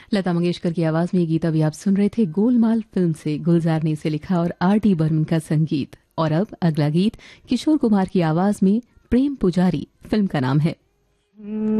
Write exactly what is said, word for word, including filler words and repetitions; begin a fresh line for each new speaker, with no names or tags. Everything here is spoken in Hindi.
लता मंगेशकर की आवाज में ये गीत अभी आप सुन रहे थे गोलमाल फिल्म से। गुलजार ने इसे लिखा और आर डी बर्मन का संगीत। और अब अगला गीत किशोर कुमार की आवाज में, प्रेम पुजारी फिल्म का नाम है।